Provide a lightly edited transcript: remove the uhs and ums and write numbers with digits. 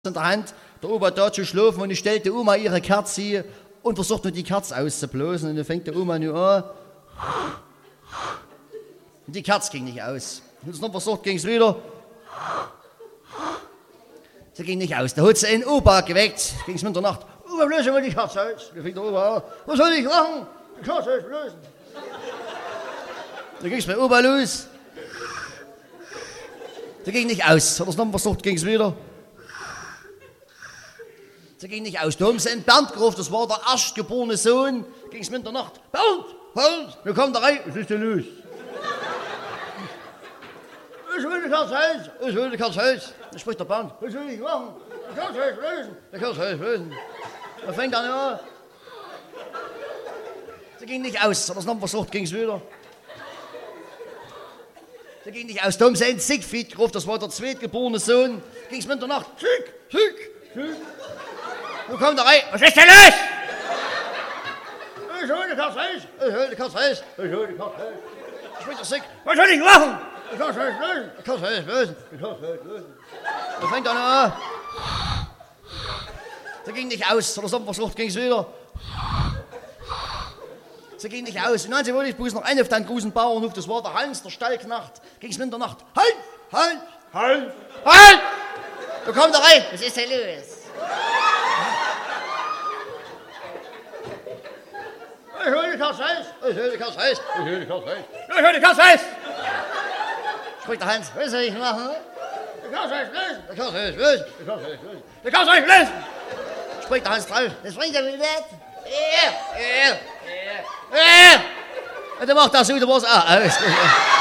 in der Hand, der Opa hat da zu schlafen und ich stellte der Oma ihre Kerze und versucht nur die Kerze auszublasen und dann fängt der Oma nur an. Und die Kerze ging nicht aus. Und es noch versucht, ging es wieder. Sie ging nicht aus. Da hat sie einen Opa geweckt, ging es Mitternacht. Opa, löse mal die Kerze aus. Da fängt der Opa an. Was soll ich machen? Die Kerze auslösen. Da ging es bei Opa los. Sie ging nicht aus. Hat er es noch versucht, ging es wieder. Sie ging nicht aus. Da haben sie einen Bernd gerufen, das war der erstgeborene Sohn. Ging es Mitternacht. Bernd, Bernd, wir kommen da rein. Was ist denn los? Ich will die Kerze aus. Ich will die Kerze aus. Dann spricht der Bernd. Was soll ich machen? Die Kerze auslösen. Die Kerze auslösen. Da fängt er an. Sie ging nicht aus. Hat er es noch versucht, ging es wieder. Sie ging nicht aus. Da haben sie einen Siegfried gerufen, das war der zweitgeborene Sohn. Ging es Mitternacht. Sieg, Sieg, Sieg. Wo kommt der rein? Was ist denn los? Ich hol die Kerze aus. Ich hol die Kerze aus. Ich hol die Kerze aus. Spricht der Sieg. Was soll ich machen? Die Kerze auslösen. Die Kerze auslösen. Die Kerze auslösen. Da fängt er an. Sie ging nicht aus. Hat er es versucht, ging es wieder. Sie ging nicht aus. Und dann wollte ich bloß noch einen auf den großen Bauernhof. Das war der Hans, der Stallknecht. Ging es Mitternacht. Halt! Halt! Halt! Halt! Wo kommt der rein? Was ist denn los? Ich hol die Kerze aus. Ich hol die Kerze aus. Ich hol die Kerze aus. Ich hol die Kerze aus. Spricht der Hans. Was soll ich machen? Die Kerze auslösen. Die Kerze auslösen. Die Kerze auslösen. Die Kerze auslösen. Spricht der Hans drauf. Das bringt er wieder nicht. Und dann macht er so, da war es auch aus.